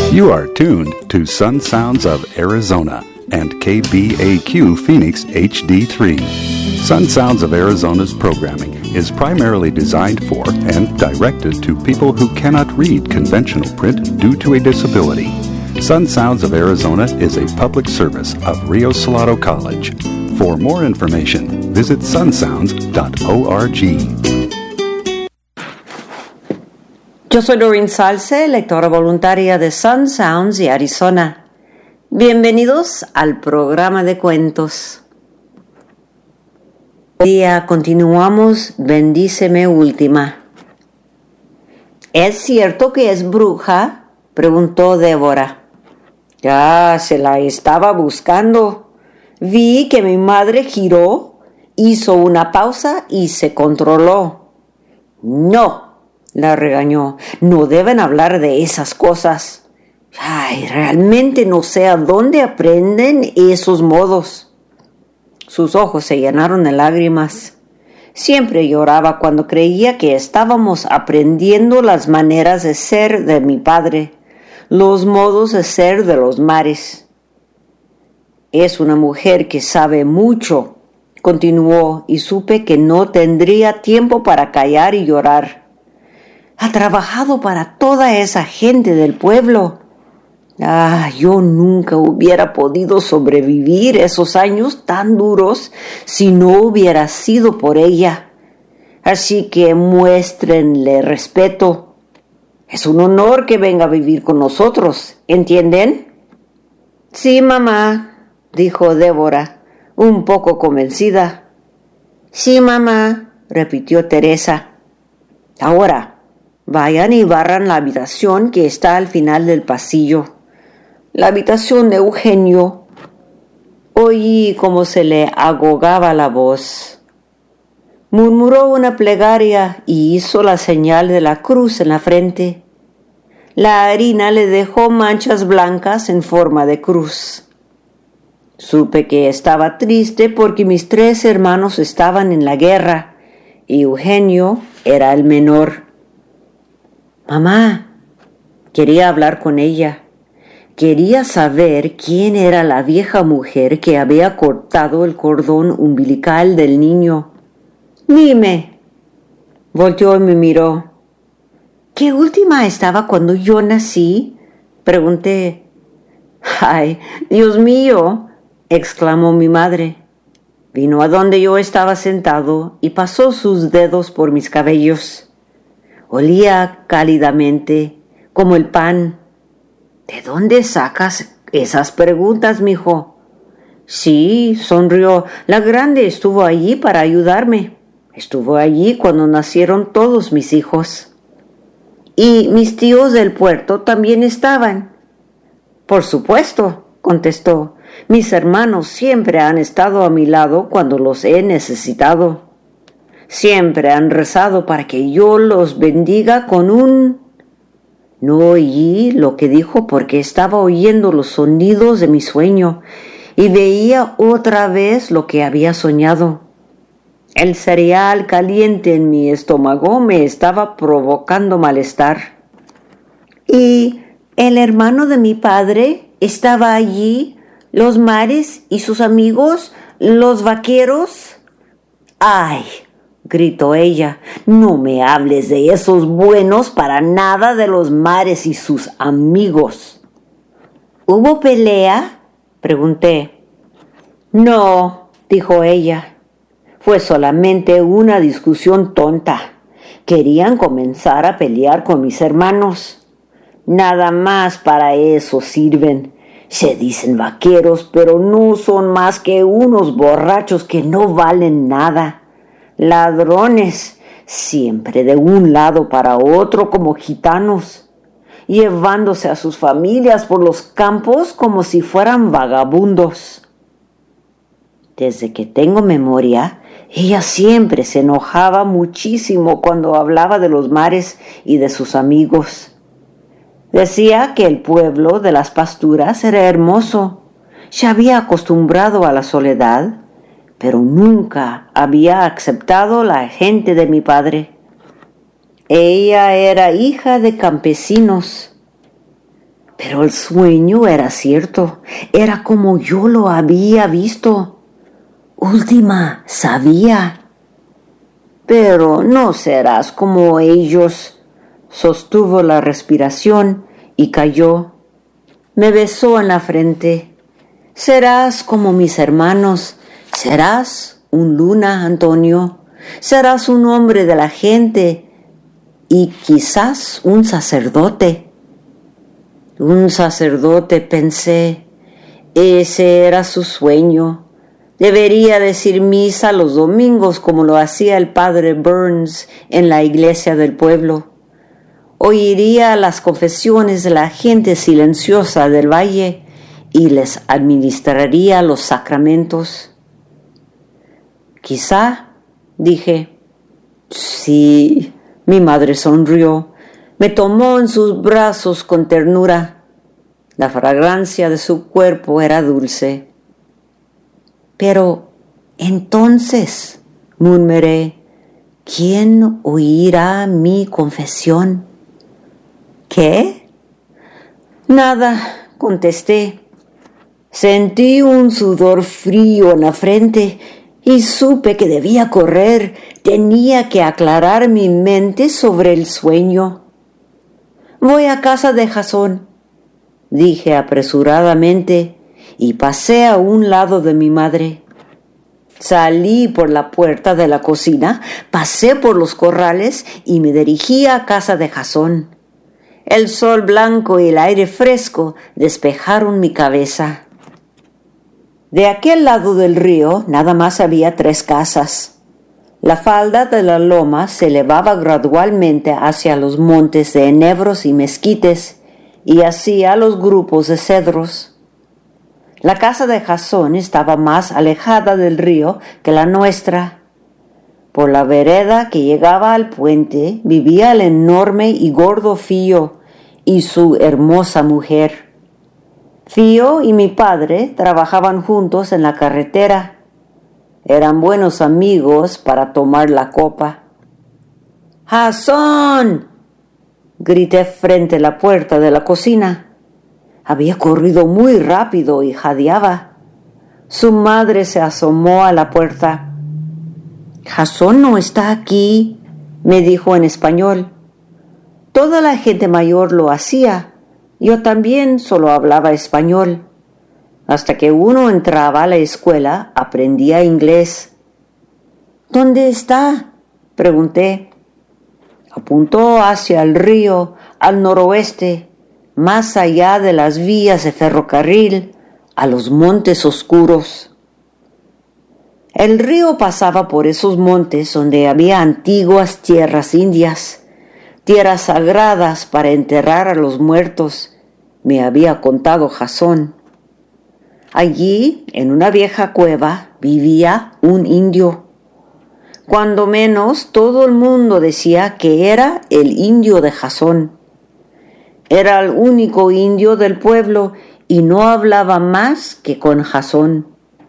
You are tuned to Sun Sounds of Arizona and KBAQ Phoenix HD3. Sun Sounds of Arizona's programming is primarily designed for and directed to people who cannot read conventional print due to a disability. Sun Sounds of Arizona is a public service of Rio Salado College. For more information, visit sunsounds.org. Yo soy Doreen Salce, lectora voluntaria de Sun Sounds y Arizona. Bienvenidos al programa de cuentos. Hoy día continuamos Bendíceme Última. ¿Es cierto que es bruja?, preguntó Débora. Ya se la estaba buscando. Vi que mi madre giró, hizo una pausa y se controló. No, la regañó. No deben hablar de esas cosas. Ay, realmente no sé a dónde aprenden esos modos. Sus ojos se llenaron de lágrimas. Siempre lloraba cuando creía que estábamos aprendiendo las maneras de ser de mi padre, los modos de ser de los mares. Es una mujer que sabe mucho, continuó, y supe que no tendría tiempo para callar y llorar. Ha trabajado para toda esa gente del pueblo. Yo nunca hubiera podido sobrevivir esos años tan duros si no hubiera sido por ella. Así que muéstrenle respeto. Es un honor que venga a vivir con nosotros, ¿entienden? Sí, mamá, dijo Débora, un poco convencida. Sí, mamá, repitió Teresa. Ahora, vayan y barran la habitación que está al final del pasillo. La habitación de Eugenio. Oí cómo se le agogaba la voz. Murmuró una plegaria y hizo la señal de la cruz en la frente. La harina le dejó manchas blancas en forma de cruz. Supe que estaba triste porque mis 3 hermanos estaban en la guerra y Eugenio era el menor. Mamá, quería hablar con ella. Quería saber quién era la vieja mujer que había cortado el cordón umbilical del niño. Dime. Volteó y me miró. ¿Qué última estaba cuando yo nací?, pregunté. ¡Ay, Dios mío!, exclamó mi madre. Vino a donde yo estaba sentado y pasó sus dedos por mis cabellos. Olía cálidamente, como el pan. ¿De dónde sacas esas preguntas, mijo? Sí, sonrió. La grande estuvo allí para ayudarme. Estuvo allí cuando nacieron todos mis hijos. ¿Y mis tíos del puerto también estaban? Por supuesto, contestó. Mis hermanos siempre han estado a mi lado cuando los he necesitado. Siempre han rezado para que yo los bendiga con un... No oí lo que dijo porque estaba oyendo los sonidos de mi sueño y veía otra vez lo que había soñado. El cereal caliente en mi estómago me estaba provocando malestar. ¿Y el hermano de mi padre estaba allí? ¿Los mares y sus amigos? ¿Los vaqueros? ¡Ay!, gritó ella. No me hables de esos buenos para nada, de los mares y sus amigos. ¿Hubo pelea?, pregunté. No, dijo ella. Fue solamente una discusión tonta. Querían comenzar a pelear con mis hermanos. Nada más para eso sirven. Se dicen vaqueros, pero no son más que unos borrachos que no valen nada. Ladrones, siempre de un lado para otro como gitanos, llevándose a sus familias por los campos como si fueran vagabundos. Desde que tengo memoria, ella siempre se enojaba muchísimo cuando hablaba de los mares y de sus amigos. Decía que el pueblo de las pasturas era hermoso. Se había acostumbrado a la soledad, pero nunca había aceptado la gente de mi padre. Ella era hija de campesinos. Pero el sueño era cierto, era como yo lo había visto. Última sabía. Pero no serás como ellos. Sostuvo la respiración y cayó. Me besó en la frente. Serás como mis hermanos. Serás un Luna, Antonio. Serás un hombre de la gente y quizás un sacerdote. Un sacerdote, pensé. Ese era su sueño. Debería decir misa los domingos como lo hacía el padre Burns en la iglesia del pueblo. Oiría las confesiones de la gente silenciosa del valle y les administraría los sacramentos. Quizá, dije. Sí, mi madre sonrió. Me tomó en sus brazos con ternura. La fragancia de su cuerpo era dulce. Pero entonces, murmuré, ¿quién oirá mi confesión? ¿Qué? Nada, contesté. Sentí un sudor frío en la frente y supe que debía correr. Tenía que aclarar mi mente sobre el sueño. Voy a casa de Jasón, dije apresuradamente, y pasé a un lado de mi madre. Salí por la puerta de la cocina, pasé por los corrales y me dirigí a casa de Jasón. El sol blanco y el aire fresco despejaron mi cabeza. De aquel lado del río nada más había 3 casas. La falda de la loma se elevaba gradualmente hacia los montes de enebros y mezquites y hacia los grupos de cedros. La casa de Jasón estaba más alejada del río que la nuestra. Por la vereda que llegaba al puente vivía el enorme y gordo Fío y su hermosa mujer. Fío y mi padre trabajaban juntos en la carretera. Eran buenos amigos para tomar la copa. ¡Jasón!, grité frente a la puerta de la cocina. Había corrido muy rápido y jadeaba. Su madre se asomó a la puerta. «Jasón no está aquí», me dijo en español. Toda la gente mayor lo hacía. Yo también solo hablaba español. Hasta que uno entraba a la escuela, aprendía inglés. «¿Dónde está?», pregunté. Apuntó hacia el río, al noroeste, más allá de las vías de ferrocarril, a los montes oscuros. El río pasaba por esos montes donde había antiguas tierras indias, tierras sagradas para enterrar a los muertos, me había contado Jasón. Allí, en una vieja cueva, vivía un indio. Cuando menos, todo el mundo decía que era el indio de Jasón. Era el único indio del pueblo y no hablaba más que con Jasón.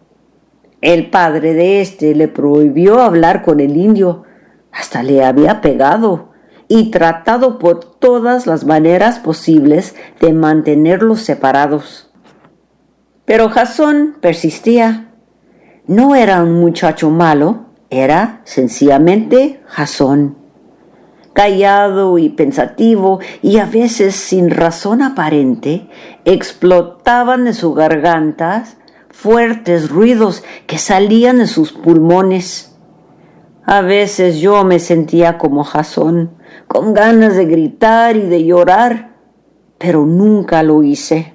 El padre de éste le prohibió hablar con el indio, hasta le había pegado y tratado por todas las maneras posibles de mantenerlos separados. Pero Jasón persistía. No era un muchacho malo, era sencillamente Jasón. Callado y pensativo, y a veces sin razón aparente, explotaban de su garganta fuertes ruidos que salían de sus pulmones. A veces yo me sentía como Jasón, con ganas de gritar y de llorar, pero nunca lo hice.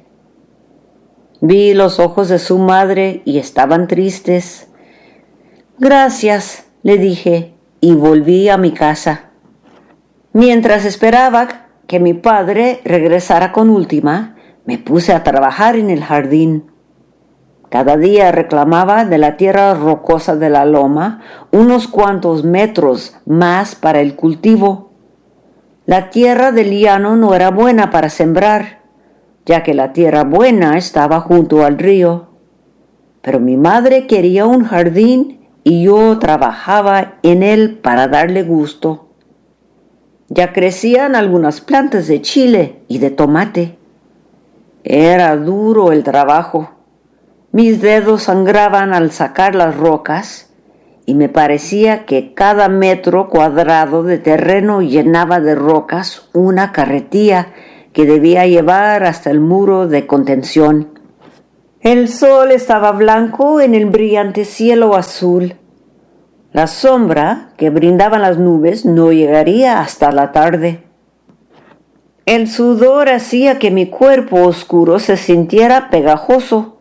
Vi los ojos de su madre y estaban tristes. «Gracias», le dije, y volví a mi casa. Mientras esperaba que mi padre regresara con Última, me puse a trabajar en el jardín. Cada día reclamaba de la tierra rocosa de la loma unos cuantos metros más para el cultivo. La tierra del llano no era buena para sembrar, ya que la tierra buena estaba junto al río. Pero mi madre quería un jardín y yo trabajaba en él para darle gusto. Ya crecían algunas plantas de chile y de tomate. Era duro el trabajo. Mis dedos sangraban al sacar las rocas y me parecía que cada metro cuadrado de terreno llenaba de rocas una carretilla que debía llevar hasta el muro de contención. El sol estaba blanco en el brillante cielo azul. La sombra que brindaban las nubes no llegaría hasta la tarde. El sudor hacía que mi cuerpo oscuro se sintiera pegajoso.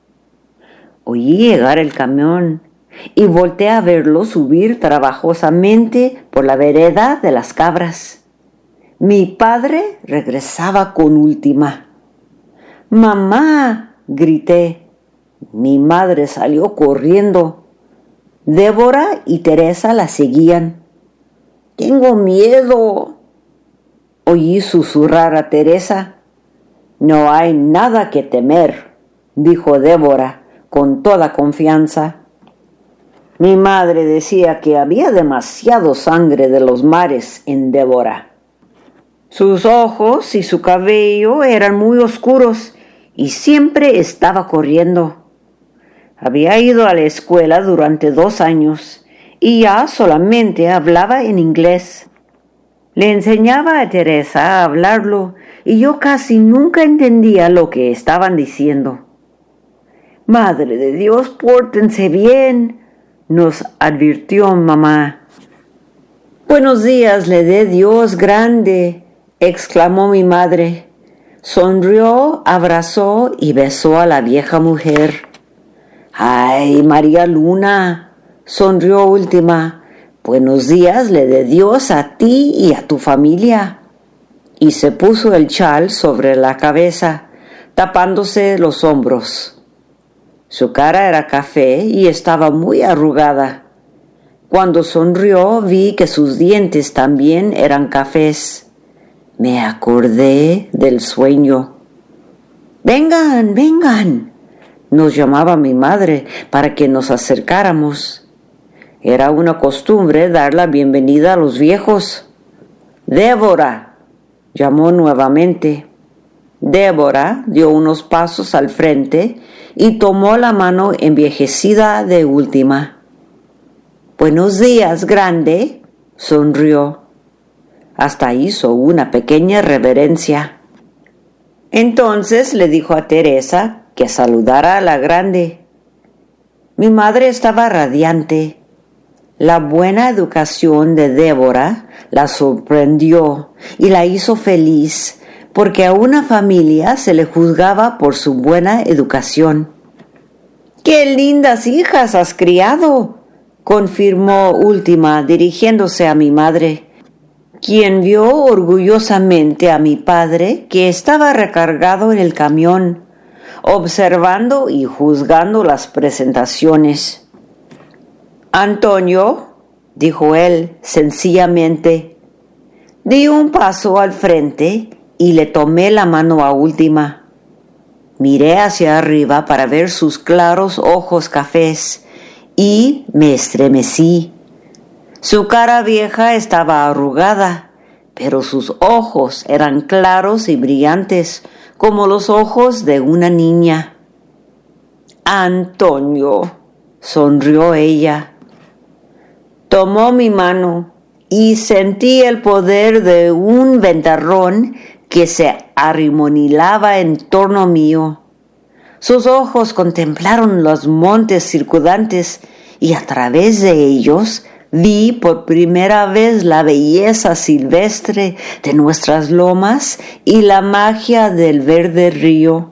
Oí llegar el camión y volteé a verlo subir trabajosamente por la vereda de las cabras. Mi padre regresaba con Última. ¡Mamá!, grité. Mi madre salió corriendo. Débora y Teresa la seguían. «Tengo miedo», oí susurrar a Teresa. «No hay nada que temer», dijo Débora con toda confianza. Mi madre decía que había demasiado sangre de los mares en Débora. Sus ojos y su cabello eran muy oscuros y siempre estaba corriendo. Había ido a la escuela durante 2 años y ya solamente hablaba en inglés. Le enseñaba a Teresa a hablarlo y yo casi nunca entendía lo que estaban diciendo. «Madre de Dios, pórtense bien», nos advirtió mamá. «Buenos días le dé Dios grande», exclamó mi madre. Sonrió, abrazó y besó a la vieja mujer. «Ay, María Luna», sonrió Última, «buenos días le dé Dios a ti y a tu familia». Y se puso el chal sobre la cabeza, tapándose los hombros. Su cara era café y estaba muy arrugada. Cuando sonrió vi que sus dientes también eran cafés. Me acordé del sueño. «Vengan, vengan», nos llamaba mi madre para que nos acercáramos. Era una costumbre dar la bienvenida a los viejos. «Débora», llamó nuevamente. Débora dio unos pasos al frente y tomó la mano envejecida de Última. «Buenos días, grande», sonrió. Hasta hizo una pequeña reverencia. Entonces le dijo a Teresa que saludara a la grande. Mi madre estaba radiante. La buena educación de Débora la sorprendió y la hizo feliz, porque a una familia se le juzgaba por su buena educación. «¡Qué lindas hijas has criado!», confirmó Última dirigiéndose a mi madre, quien vio orgullosamente a mi padre que estaba recargado en el camión, observando y juzgando las presentaciones. «Antonio», dijo él sencillamente. Di un paso al frente y le tomé la mano a Última. Miré hacia arriba para ver sus claros ojos cafés y me estremecí. Su cara vieja estaba arrugada, pero sus ojos eran claros y brillantes como los ojos de una niña. «Antonio», sonrió ella. Tomó mi mano y sentí el poder de un ventarrón que se arremolinaba en torno mío. Sus ojos contemplaron los montes circundantes y a través de ellos vi por primera vez la belleza silvestre de nuestras lomas y la magia del verde río.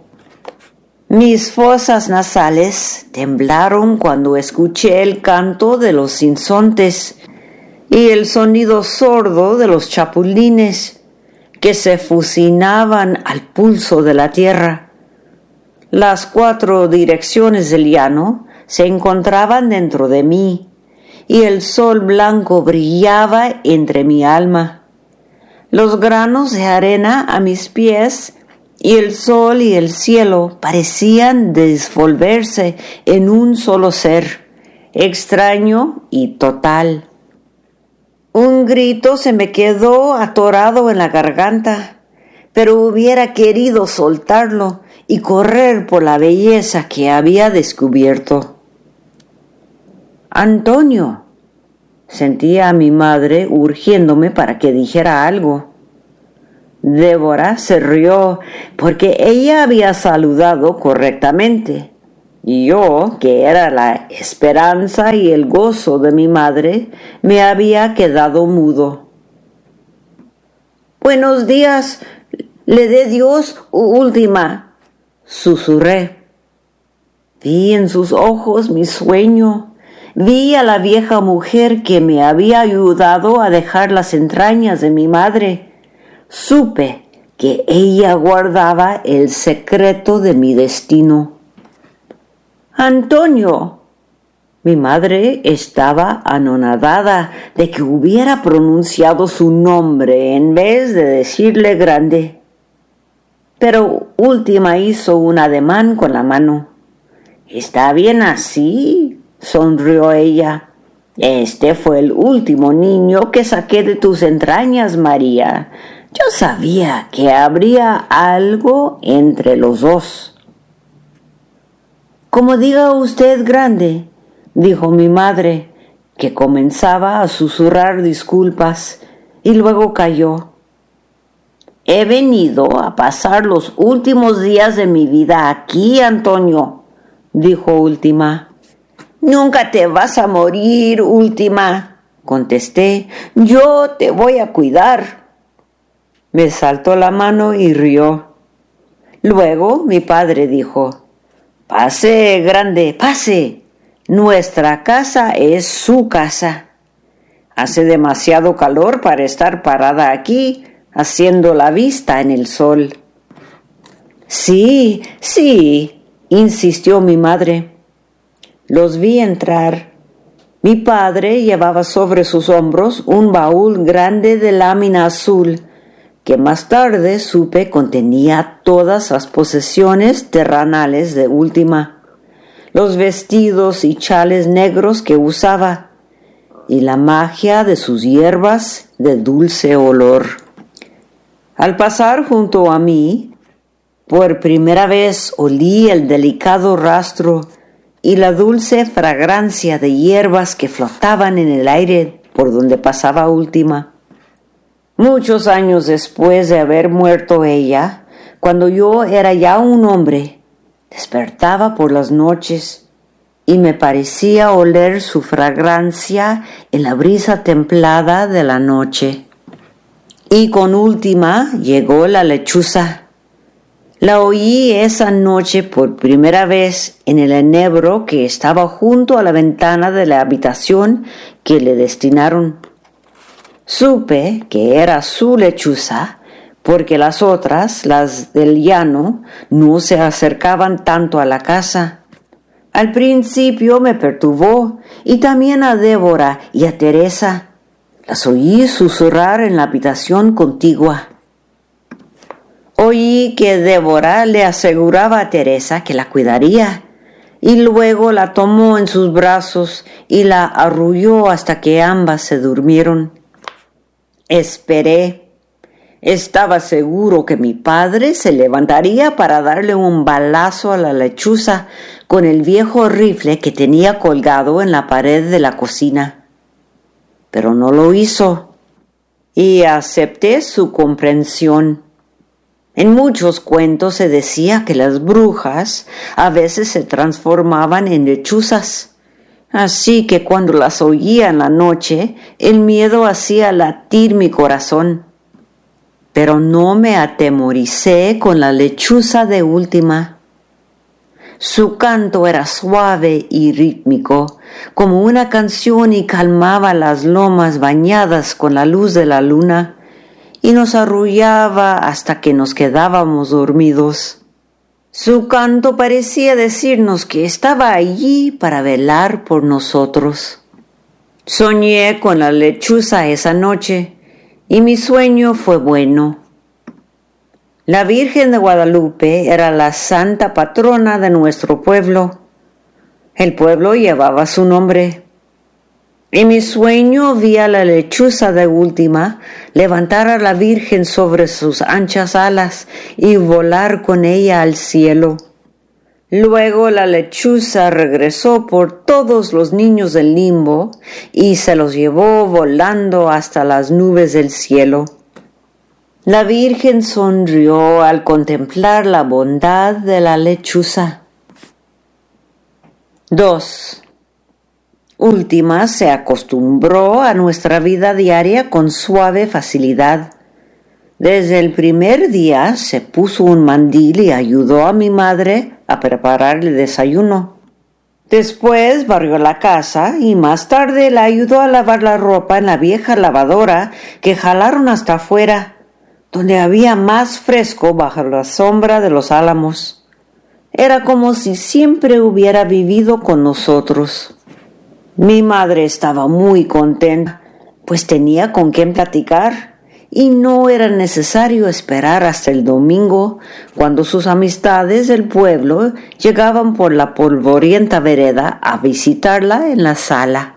Mis fosas nasales temblaron cuando escuché el canto de los sinsontes y el sonido sordo de los chapulines que se fusionaban al pulso de la tierra. Las 4 direcciones del llano se encontraban dentro de mí y el sol blanco brillaba entre mi alma. Los granos de arena a mis pies y el sol y el cielo parecían disolverse en un solo ser, extraño y total. Un grito se me quedó atorado en la garganta, pero hubiera querido soltarlo y correr por la belleza que había descubierto. Antonio, sentía a mi madre urgiéndome para que dijera algo. Débora se rió porque ella había saludado correctamente, y yo, que era la esperanza y el gozo de mi madre, me había quedado mudo. «Buenos días, le dé Dios, última», susurré. Vi en sus ojos mi sueño. Vi a la vieja mujer que me había ayudado a dejar las entrañas de mi madre. Supe que ella guardaba el secreto de mi destino. «Antonio». Mi madre estaba anonadada de que hubiera pronunciado su nombre en vez de decirle grande. Pero Última hizo un ademán con la mano. «¿Está bien así?», sonrió ella. «Este fue el último niño que saqué de tus entrañas, María. Yo sabía que habría algo entre los dos». «Como diga usted, grande», dijo mi madre, que comenzaba a susurrar disculpas y luego calló. «He venido a pasar los últimos días de mi vida aquí, Antonio», dijo Última. «Nunca te vas a morir, Última», contesté. «Yo te voy a cuidar». Me saltó la mano y rió. Luego mi padre dijo: «Pase, grande, pase. Nuestra casa es su casa. Hace demasiado calor para estar parada aquí, haciendo la vista en el sol». «Sí, sí», insistió mi madre. Los vi entrar. Mi padre llevaba sobre sus hombros un baúl grande de lámina azul, que más tarde supe contenía todas las posesiones terrenales de Última, los vestidos y chales negros que usaba, y la magia de sus hierbas de dulce olor. Al pasar junto a mí, por primera vez olí el delicado rastro y la dulce fragancia de hierbas que flotaban en el aire por donde pasaba Última. Muchos años después de haber muerto ella, cuando yo era ya un hombre, despertaba por las noches y me parecía oler su fragancia en la brisa templada de la noche. Y con Última llegó la lechuza. La oí esa noche por primera vez en el enebro que estaba junto a la ventana de la habitación que le destinaron. Supe que era su lechuza porque las otras, las del llano, no se acercaban tanto a la casa. Al principio me perturbó, y también a Débora y a Teresa. Las oí susurrar en la habitación contigua. Oí que Débora le aseguraba a Teresa que la cuidaría, y luego la tomó en sus brazos y la arrulló hasta que ambas se durmieron. Esperé. Estaba seguro que mi padre se levantaría para darle un balazo a la lechuza con el viejo rifle que tenía colgado en la pared de la cocina. Pero no lo hizo, y acepté su comprensión. En muchos cuentos se decía que las brujas a veces se transformaban en lechuzas. Así que cuando las oía en la noche, el miedo hacía latir mi corazón. Pero no me atemoricé con la lechuza de Última. Su canto era suave y rítmico, como una canción, y calmaba las lomas bañadas con la luz de la luna, y nos arrullaba hasta que nos quedábamos dormidos. Su canto parecía decirnos que estaba allí para velar por nosotros. Soñé con la lechuza esa noche, y mi sueño fue bueno. La Virgen de Guadalupe era la santa patrona de nuestro pueblo. El pueblo llevaba su nombre. En mi sueño vi a la lechuza de Última levantar a la Virgen sobre sus anchas alas y volar con ella al cielo. Luego la lechuza regresó por todos los niños del limbo y se los llevó volando hasta las nubes del cielo. La Virgen sonrió al contemplar la bondad de la lechuza. 2. Última se acostumbró a nuestra vida diaria con suave facilidad. Desde el primer día se puso un mandil y ayudó a mi madre a preparar el desayuno. Después barrió la casa y más tarde la ayudó a lavar la ropa en la vieja lavadora que jalaron hasta afuera, donde había más fresco bajo la sombra de los álamos. Era como si siempre hubiera vivido con nosotros. Mi madre estaba muy contenta, pues tenía con quién platicar y no era necesario esperar hasta el domingo, cuando sus amistades del pueblo llegaban por la polvorienta vereda a visitarla en la sala.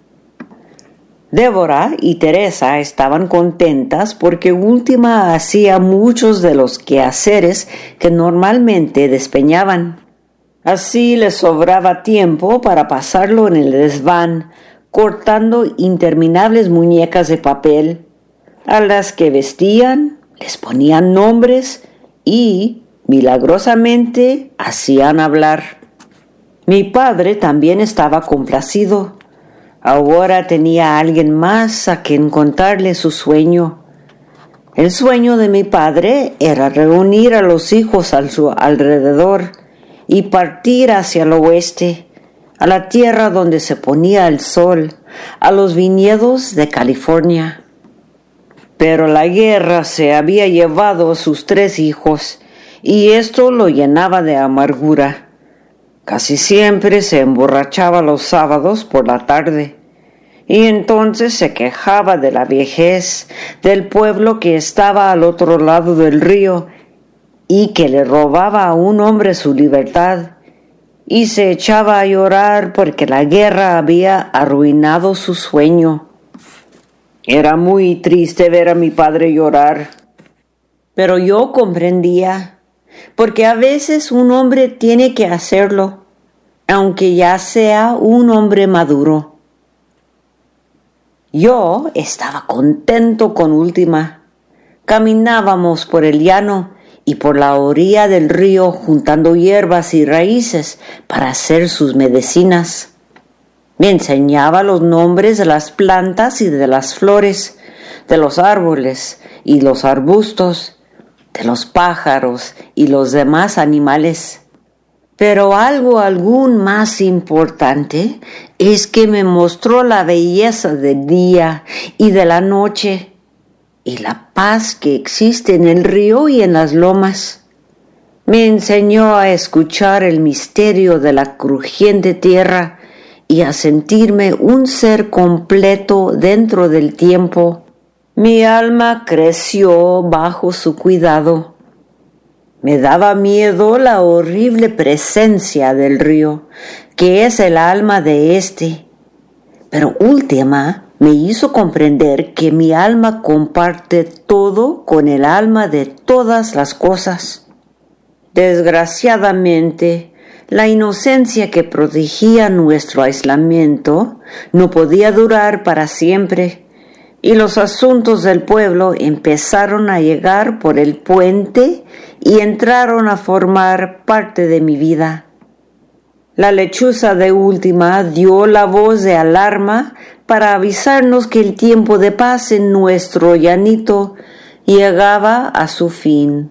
Débora y Teresa estaban contentas porque Última hacía muchos de los quehaceres que normalmente despeñaban. Así les sobraba tiempo para pasarlo en el desván, cortando interminables muñecas de papel, a las que vestían, les ponían nombres y, milagrosamente, hacían hablar. Mi padre también estaba complacido. Ahora tenía a alguien más a quien contarle su sueño. El sueño de mi padre era reunir a los hijos a su alrededor y partir hacia el oeste, a la tierra donde se ponía el sol, a los viñedos de California. Pero la guerra se había llevado a sus 3 hijos, y esto lo llenaba de amargura. Casi siempre se emborrachaba los sábados por la tarde, y entonces se quejaba de la vejez del pueblo que estaba al otro lado del río y que le robaba a un hombre su libertad, y se echaba a llorar porque la guerra había arruinado su sueño. Era muy triste ver a mi padre llorar, pero yo comprendía, porque a veces un hombre tiene que hacerlo, aunque ya sea un hombre maduro. Yo estaba contento con Última. Caminábamos por el llano y por la orilla del río juntando hierbas y raíces para hacer sus medicinas. Me enseñaba los nombres de las plantas y de las flores, de los árboles y los arbustos, de los pájaros y los demás animales. Pero algo aún más importante es que me mostró la belleza del día y de la noche, y la paz que existe en el río y en las lomas. Me enseñó a escuchar el misterio de la crujiente tierra y a sentirme un ser completo dentro del tiempo. Mi alma creció bajo su cuidado. Me daba miedo la horrible presencia del río, que es el alma de éste. Pero Última me hizo comprender que mi alma comparte todo con el alma de todas las cosas. Desgraciadamente, la inocencia que protegía nuestro aislamiento no podía durar para siempre, y los asuntos del pueblo empezaron a llegar por el puente y entraron a formar parte de mi vida. La lechuza de Última dio la voz de alarma para avisarnos que el tiempo de paz en nuestro llanito llegaba a su fin.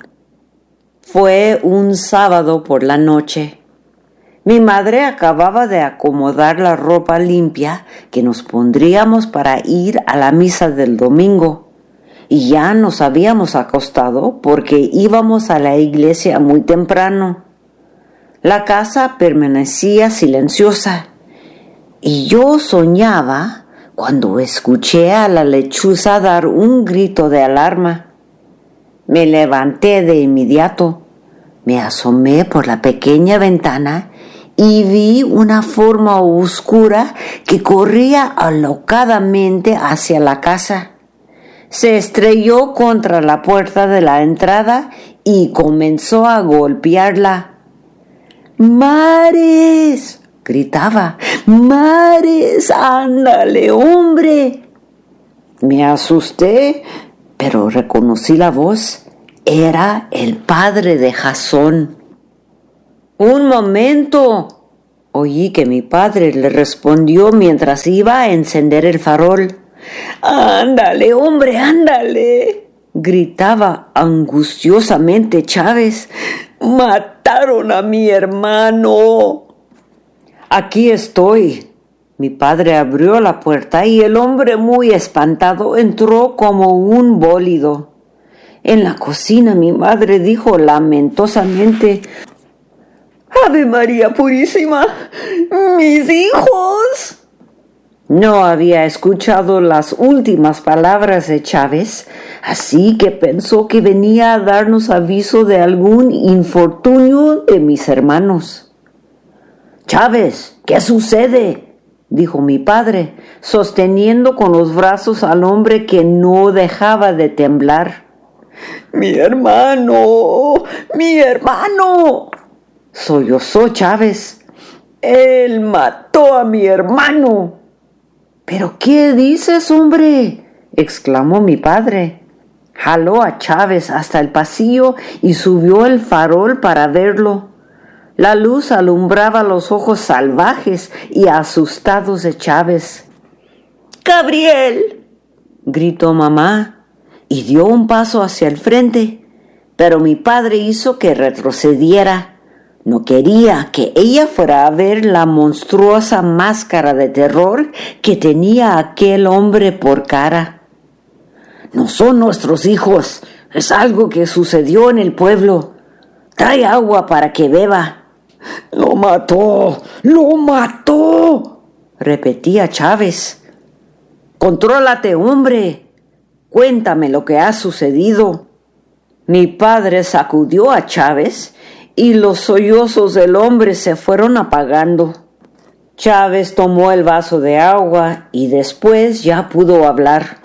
Fue un sábado por la noche. Mi madre acababa de acomodar la ropa limpia que nos pondríamos para ir a la misa del domingo, y ya nos habíamos acostado porque íbamos a la iglesia muy temprano. La casa permanecía silenciosa, y yo soñaba cuando escuché a la lechuza dar un grito de alarma. Me levanté de inmediato, me asomé por la pequeña ventana y vi una forma oscura que corría alocadamente hacia la casa. Se estrelló contra la puerta de la entrada y comenzó a golpearla. ¡Mares!, gritaba. ¡Mares! ¡Ándale, hombre! Me asusté, pero reconocí la voz. Era el padre de Jasón. ¡Un momento!, oí que mi padre le respondió mientras iba a encender el farol. ¡Ándale, hombre, ándale!, gritaba angustiosamente Chávez. ¡Mataron a mi hermano! Aquí estoy. Mi padre abrió la puerta y el hombre, muy espantado, entró como un bólido. En la cocina mi madre dijo lamentosamente: ¡Ave María Purísima! ¡Mis hijos! No había escuchado las últimas palabras de Chávez, así que pensó que venía a darnos aviso de algún infortunio de mis hermanos. «Chávez, ¿qué sucede?», dijo mi padre, sosteniendo con los brazos al hombre que no dejaba de temblar. «¡Mi hermano! ¡Mi hermano!», sollozó Chávez. «Él mató a mi hermano». «¿Pero qué dices, hombre?», exclamó mi padre. Jaló a Chávez hasta el pasillo y subió el farol para verlo. La luz alumbraba los ojos salvajes y asustados de Chávez. «¡Gabriel!», gritó mamá y dio un paso hacia el frente, pero mi padre hizo que retrocediera. No quería que ella fuera a ver la monstruosa máscara de terror que tenía aquel hombre por cara. «No son nuestros hijos, es algo que sucedió en el pueblo. Trae agua para que beba». «¡Lo mató! ¡Lo mató!», repetía Chávez. «Contrólate, hombre. Cuéntame lo que ha sucedido». Mi padre sacudió a Chávez y los sollozos del hombre se fueron apagando. Chávez tomó el vaso de agua y después ya pudo hablar.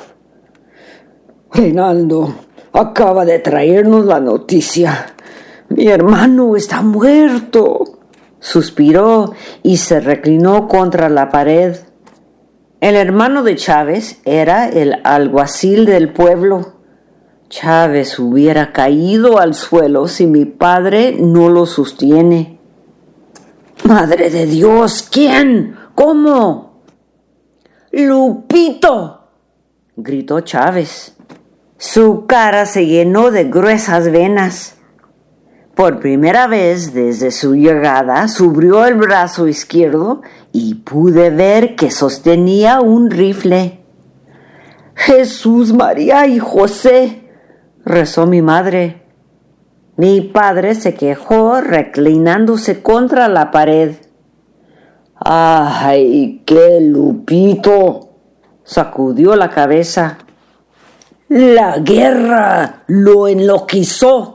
«Reinaldo acaba de traernos la noticia. Mi hermano está muerto», suspiró y se reclinó contra la pared. El hermano de Chávez era el alguacil del pueblo. Chávez hubiera caído al suelo si mi padre no lo sostiene. «¡Madre de Dios! ¿Quién? ¿Cómo?» «¡Lupito!», gritó Chávez. Su cara se llenó de gruesas venas. Por primera vez desde su llegada, subió el brazo izquierdo y pude ver que sostenía un rifle. «Jesús, María y José», rezó mi madre. Mi padre se quejó reclinándose contra la pared. «¡Ay, qué Lupito!», sacudió la cabeza. «La guerra lo enloquizó».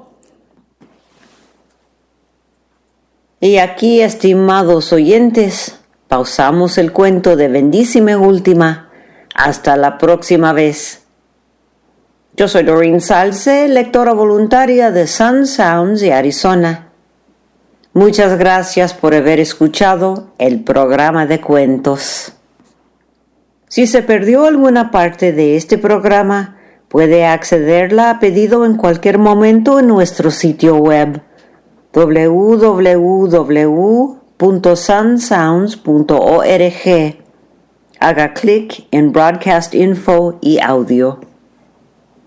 Y aquí, estimados oyentes, pausamos el cuento de Bendíceme Última. Hasta la próxima vez. Yo soy Doreen Salce, lectora voluntaria de Sun Sounds de Arizona. Muchas gracias por haber escuchado el programa de cuentos. Si se perdió alguna parte de este programa, puede accederla a pedido en cualquier momento en nuestro sitio web www.sunsounds.org. Haga clic en Broadcast Info y Audio.